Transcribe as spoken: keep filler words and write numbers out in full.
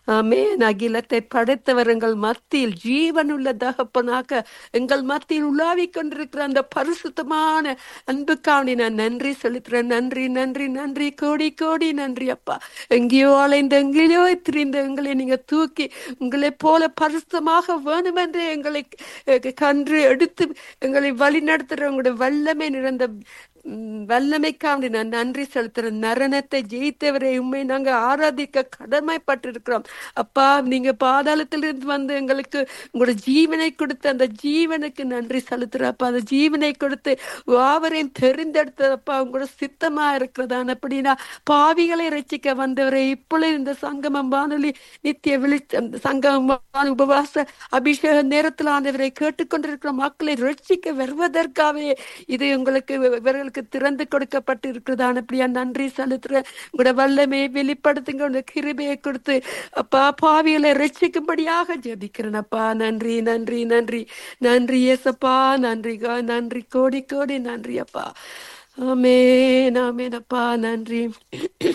ஆமென். அகிலத்தை படைத்தவர் எங்கள் மத்தியில் ஜீவனுள்ள தகப்பனாக எங்கள் மத்தியில் உலாவிக் கொண்டிருக்கிற அந்த பரிசுத்தமான அன்புக்காண்டி நான் நன்றி செலுத்துறேன். நன்றி நன்றி நன்றி கோடி கோடி நன்றி அப்பா. எங்கேயோ அலைந்து எங்கேயோ திரிந்த எங்களை நீங்க தூக்கி உங்களை போல பரிசுத்தமாக வேணுமென்றே எங்களை அஹ், கன்று எடுத்து எங்களை வழி நடத்துற உங்களுடைய வல்லமை நிறைந்த உம், வல்லமைக்காண்டி நான் நன்றி செலுத்துறேன். நரணத்தை ஜெயித்தவரை உண்மை நாங்க ஆராதிக்க கடமைப்பட்டிருக்கிறோம் அப்பா. நீங்க பாதாளத்திலிருந்து வந்து எங்களுக்கு உங்களோட ஜீவனை கொடுத்து அந்த ஜீவனுக்கு நன்றி செலுத்துறப்பா. அந்த ஜீவனை கொடுத்து யாவரையும் தெரிந்தெடுத்தப்பா உங்களோட சித்தமா இருக்கிறதான அப்படின்னா பாவிகளை ரட்சிக்க வந்தவரை இப்பொழுது இந்த சங்கமம் வானொலி நித்திய விழி சங்கமம் வானொலி உபவாச அபிஷேக நேரத்தில் ஆண்டவரை கேட்டுக்கொண்டிருக்கிற மக்களை ரட்சிக்க வருவதற்காகவே இது உங்களுக்கு இவர்களுக்கு திறந்து கொடுக்கப்பட்டு இருக்கிறதான அப்படியா நன்றி செலுத்துறேன். உங்களோட வல்லமையை வெளிப்படுத்துங்க, உங்களோட கிருபையை கொடுத்து அப்பா பாவிகளை ரட்சிக்கும்படியாக ஜெபிக்கிறேன் அப்பா. நன்றி நன்றி நன்றி நன்றி ஏசப்பா. நன்றி கோ- நன்றி கோடி கோடி நன்றி அப்பா. ஆமென் ஆமென் அப்பா. நன்றி